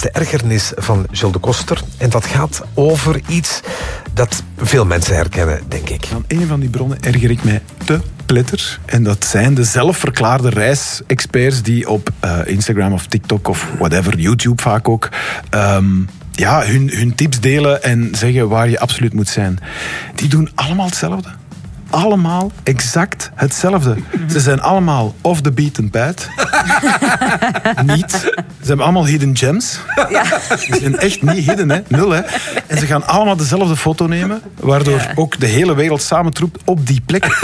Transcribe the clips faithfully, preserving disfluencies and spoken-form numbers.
de ergernis van Gilles de Koster. En dat gaat over iets dat veel mensen herkennen, denk ik. Aan een van die bronnen erger ik mij te pletter. En dat zijn de zelfverklaarde reisexperts die op uh, Instagram of TikTok of whatever, YouTube vaak ook... Um, ja, hun, hun tips delen en zeggen waar je absoluut moet zijn. Die doen allemaal hetzelfde. Allemaal exact hetzelfde. Ze zijn allemaal off the beaten path. Niet. Ze hebben allemaal hidden gems. Ja. Ze zijn echt niet hidden, hè. Nul, hè. En ze gaan allemaal dezelfde foto nemen, waardoor ja. ook de hele wereld samentroept op die plek.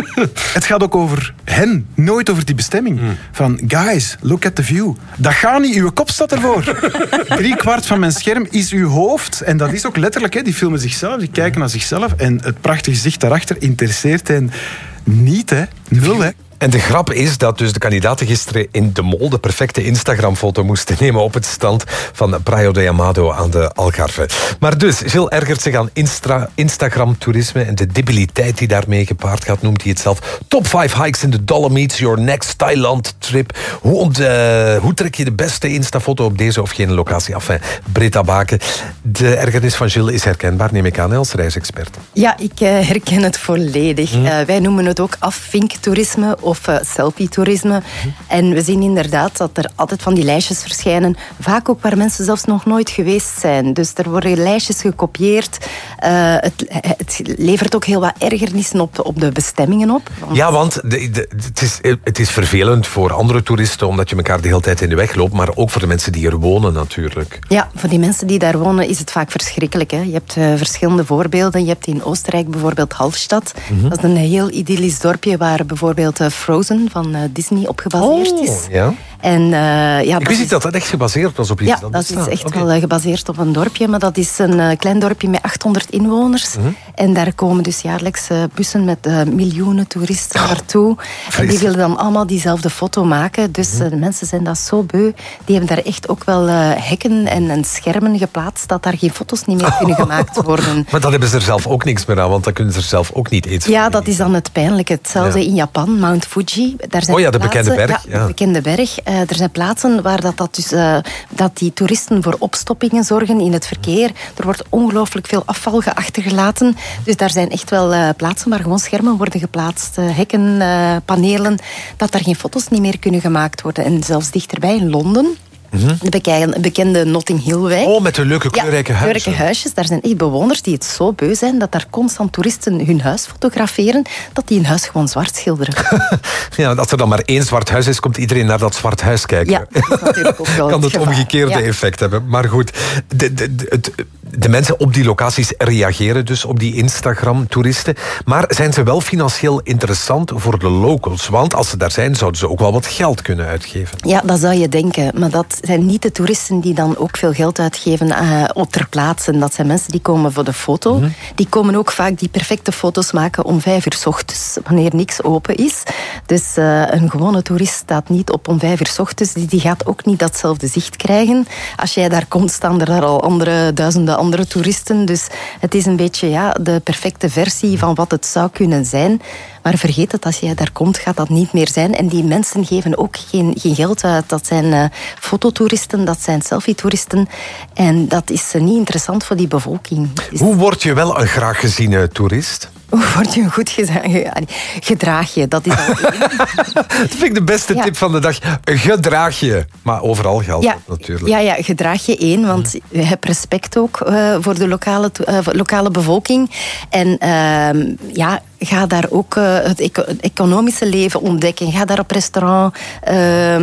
Het gaat ook over hen, nooit over die bestemming. Mm. Van, guys, look at the view. Dat gaat niet, uw kop staat ervoor. Drie kwart van mijn scherm is uw hoofd. En dat is ook letterlijk, hè. Die filmen zichzelf, die kijken naar zichzelf. En het prachtige gezicht daarachter interesseert hen niet, hè. Nul, hè. En de grap is dat dus de kandidaten gisteren in de Mol de perfecte Instagram-foto moesten nemen op het stand van Praia de Amado aan de Algarve. Maar dus, Gilles ergert zich aan Instra- Instagram-toerisme en de debiliteit die daarmee gepaard gaat, noemt hij het zelf. Top vijf hikes in the Dolomites, your next Thailand-trip. Hoe, ont, uh, hoe trek je de beste Insta-foto op deze of geen locatie? Enfin, Britta Baken. De ergernis van Gilles is herkenbaar, neem ik aan, als reisexpert. Ja, ik uh, herken het volledig. Mm. Uh, wij noemen het ook afvinktoerisme of uh, selfie-toerisme. Mm. En we zien inderdaad dat er altijd van die lijstjes verschijnen. Vaak ook waar mensen zelfs nog nooit geweest zijn. Dus er worden lijstjes gekopieerd. Uh, het, het levert ook heel wat ergernissen op, op de bestemmingen op. Want... Ja, want de, de, het, is, het is vervelend voor andere toeristen omdat je elkaar de hele tijd in de weg loopt, maar ook voor de mensen die er wonen natuurlijk. Ja, voor die mensen die daar wonen is het vaak verschrikkelijk. Hè? Je hebt uh, verschillende voorbeelden. Je hebt in Oostenrijk bijvoorbeeld Hallstatt. Mm-hmm. Dat is een heel idyllisch dorpje waar bijvoorbeeld uh, Frozen van uh, Disney op gebaseerd oh, is. Ja. En, uh, ja, ik wist niet dat dat echt gebaseerd was op iets. Ja, dat, dat is bestaat. echt okay. wel uh, gebaseerd op een dorpje. Maar dat is een uh, klein dorpje met achthonderd inwoners. Mm-hmm. En daar komen dus jaarlijks uh, bussen met uh, miljoenen toeristen oh, naartoe. Vrees. En die willen dan allemaal diezelfde foto maken. Dus mm-hmm. uh, de mensen zijn dat zo beu. Die hebben daar echt ook wel uh, hekken en, en schermen geplaatst dat daar geen foto's niet meer oh. kunnen gemaakt worden. Maar dan hebben ze er zelf ook niks meer aan, want dan kunnen ze er zelf ook niet iets Ja, dat is dan het pijnlijke. Hetzelfde ja. in Japan, Mount Fuji. Daar zijn oh ja, de plaatsen, bekende berg. Ja, de bekende berg. Uh, er zijn plaatsen waar dat, dat, dus, uh, dat die toeristen voor opstoppingen zorgen in het verkeer. Er wordt ongelooflijk veel afval achtergelaten. Dus daar zijn echt wel uh, plaatsen waar gewoon schermen worden geplaatst. Uh, hekken, uh, panelen, dat daar geen foto's niet meer kunnen gemaakt worden. En zelfs dichterbij in Londen... Mm-hmm. De bekende, bekende Notting Hill-wijk. Oh, met de leuke kleurrijke ja, huizen. kleurrijke huisjes. Daar zijn echt bewoners die het zo beu zijn dat daar constant toeristen hun huis fotograferen, dat die hun huis gewoon zwart schilderen. Ja, als er dan maar één zwart huis is, komt iedereen naar dat zwart huis kijken. Ja, dat is natuurlijk ook wel kan het gevaar. omgekeerde ja. effect hebben. Maar goed, de, de, de, het, de mensen op die locaties reageren dus op die Instagram-toeristen. Maar zijn ze wel financieel interessant voor de locals? Want als ze daar zijn, zouden ze ook wel wat geld kunnen uitgeven. Ja, dat zou je denken. Maar dat zijn niet de toeristen die dan ook veel geld uitgeven uh, op ter plaatse. Dat zijn mensen die komen voor de foto. Mm-hmm. Die komen ook vaak die perfecte foto's maken om vijf uur 's ochtends, wanneer niks open is. Dus uh, een gewone toerist staat niet op om vijf uur 's ochtends. Die, die gaat ook niet datzelfde zicht krijgen. Als jij daar komt, staan er daar al andere, duizenden andere toeristen. Dus het is een beetje ja, de perfecte versie van wat het zou kunnen zijn. Maar vergeet het, als jij daar komt, gaat dat niet meer zijn. En die mensen geven ook geen, geen geld uit. Dat zijn uh, fototoeristen, dat zijn selfie-toeristen. En dat is uh, niet interessant voor die bevolking. Dus... Hoe word je wel een graag geziene toerist? Hoe word je een goed gedragen? Gedraag je, dat is al één. Dat vind ik de beste ja. tip van de dag. Gedraag je. Maar overal geldt ja, dat natuurlijk. Ja, ja, gedraag je één, want je hebt respect ook uh, voor de lokale, uh, lokale bevolking. En uh, ja... Ga daar ook uh, het, eco- het economische leven ontdekken. Ga daar op restaurant. Uh,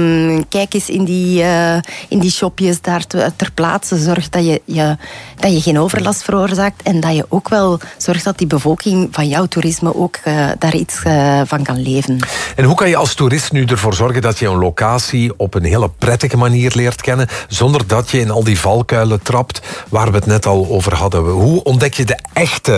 kijk eens in die, uh, in die shopjes daar te, ter plaatse. Zorg dat je, je, dat je geen overlast veroorzaakt. En dat je ook wel zorgt dat die bevolking van jouw toerisme ook uh, daar iets uh, van kan leven. En hoe kan je als toerist nu ervoor zorgen dat je een locatie op een hele prettige manier leert kennen, zonder dat je in al die valkuilen trapt waar we het net al over hadden? Hoe ontdek je de echte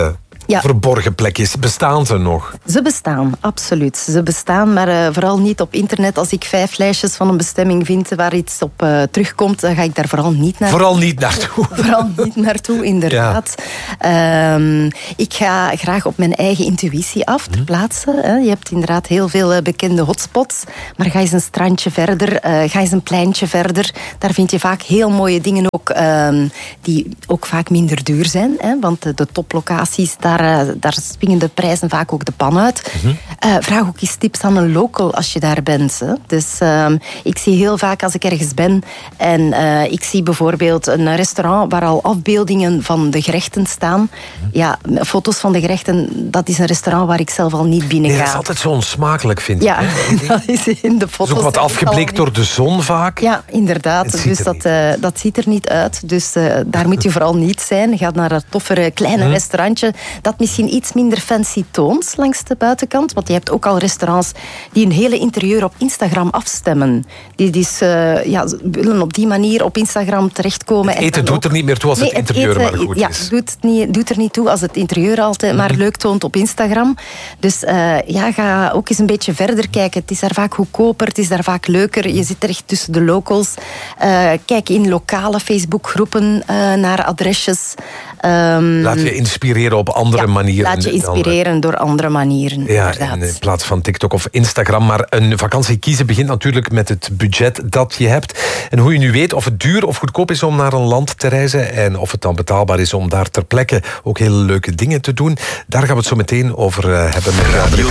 Ja. verborgen plekjes. Bestaan ze nog? Ze bestaan, absoluut. Ze bestaan, maar uh, vooral niet op internet. Als ik vijf lijstjes van een bestemming vind waar iets op uh, terugkomt, dan ga ik daar vooral niet naartoe. Vooral niet naartoe. Vooral niet naartoe, inderdaad. Ja. Um, ik ga graag op mijn eigen intuïtie af ter plaatse. Hè. Je hebt inderdaad heel veel uh, bekende hotspots, maar ga eens een strandje verder, uh, ga eens een pleintje verder. Daar vind je vaak heel mooie dingen ook, uh, die ook vaak minder duur zijn. Hè, want de, de toplocaties, daar, uh, daar springen de prijzen vaak ook de pan uit. Mm-hmm. uh, vraag ook eens tips aan een local als je daar bent. Hè. Dus uh, ik zie heel vaak als ik ergens ben en uh, ik zie bijvoorbeeld een restaurant waar al afbeeldingen van de gerechten staan. Mm-hmm. Ja, foto's van de gerechten, dat is een restaurant waar ik zelf al niet binnen ga. Nee, dat is altijd zo onsmakelijk, vind ik. Ja, dat is in de foto's. Dat is ook wat afgebleekt door de zon vaak. Ja, inderdaad. Dus dat, uh, dat ziet er niet uit. Dus uh, daar moet je vooral niet zijn. Ga naar dat toffere kleine hmm. restaurantje dat misschien iets minder fancy toont langs de buitenkant. Want je hebt ook al restaurants die een hele interieur op Instagram afstemmen. Die dus, uh, ja, willen op die manier op Instagram terechtkomen. Het eten en doet ook... er niet meer toe als nee, het interieur het eten, maar goed ja, is. Ja, doet, niet, doet er niet toe als het interieur altijd maar leuk toont op Instagram. Dus uh, ja, ga ook eens een beetje verder kijken. Het is daar vaak goedkoper, het is daar vaak leuker. Je zit echt tussen de locals. Uh, kijk in lokale Facebookgroepen uh, naar adresjes. Um, laat je inspireren op andere ja, manieren. Laat je inspireren door andere manieren. Ja, in plaats van TikTok of Instagram. Maar een vakantie kiezen begint natuurlijk met het budget dat je hebt. En hoe je nu weet of het duur of goedkoop is om naar een land te reizen en of het dan betaalbaar is om daar ter plekke ook hele leuke dingen te doen. Daar gaan we het zo meteen over hebben met